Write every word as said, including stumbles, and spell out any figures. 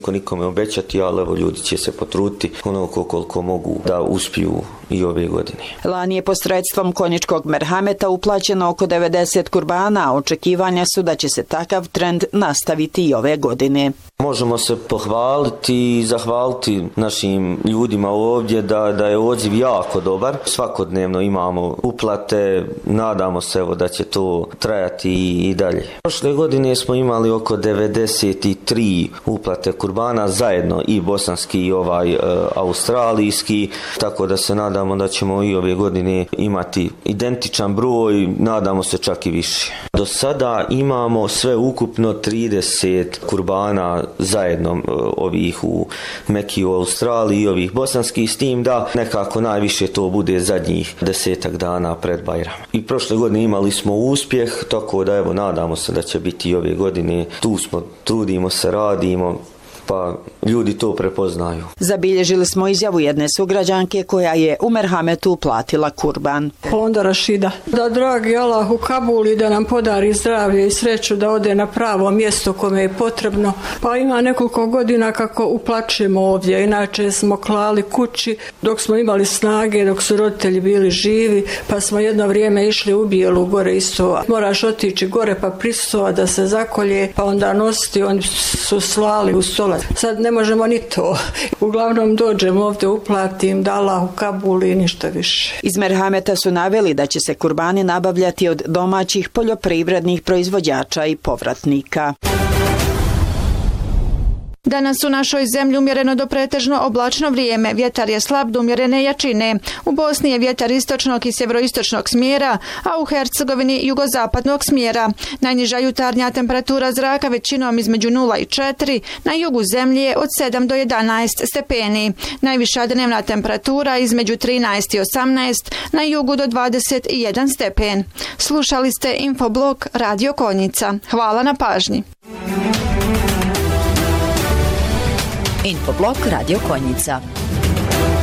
Ko nikome obećati, ali evo ljudi će se potruditi onoliko koliko mogu da uspiju i ove godine. Lani je posredstvom konjičkog merhameta uplaćeno oko devedeset kurbana, a očekivanja su da će se takav trend nastaviti i ove godine. Možemo se pohvaliti i zahvaliti našim ljudima ovdje da, da je odziv jako dobar. Svakodnevno imamo uplate, nadamo se evo da će to trajati i, i dalje. Prošle godine smo imali oko devedeset tri uplate kurbana zajedno, i bosanski i ovaj e, australijski, tako da se nadamo da ćemo i ove godine imati identičan broj, nadamo se čak i više. Do sada imamo sve ukupno trideset kurbana zajedno ovih u Meki u Australiji i ovih bosanskih, s tim da nekako najviše to bude zadnjih desetak dana pred Bajram. I prošle godine imali smo uspjeh, tako da evo nadamo se da će biti i ove godine. Tu smo, trudimo se, radimo, pa ljudi to prepoznaju. Zabilježili smo izjavu jedne sugrađanke koja je u merhametu uplatila kurban. Onda Rašida, da dragi Allah u Kabuli da nam podari zdravlje i sreću da ode na pravo mjesto kome je potrebno. Pa ima nekoliko godina kako uplaćujemo ovdje, inače smo klali kući dok smo imali snage, dok su roditelji bili živi, pa smo jedno vrijeme išli u Bijelu gore isto. Moraš otići gore pa prisutova da se zakolje, pa onda nositi, oni su slali u stolac. Sad ne možemo ni to. Uglavnom dođemo ovdje, uplatim, da Allah u Kabul i ništa više. Iz merhameta su naveli da će se kurbani nabavljati od domaćih poljoprivrednih proizvođača i povratnika. Danas u našoj zemlji umjereno do pretežno oblačno vrijeme, vjetar je slab do umjerene jačine. U Bosni je vjetar istočnog i sjeveroistočnog smjera, a u Hercegovini jugozapadnog smjera. Najniža jutarnja temperatura zraka većinom između nula i četiri, na jugu zemlje je od sedam do jedanaest stepeni. Najviša dnevna temperatura između trinaest i osamnaest, na jugu do dvadeset jedan stepen. Slušali ste Infoblog Radio Konjica. Hvala na pažnji. Infoblog Radio Konjica.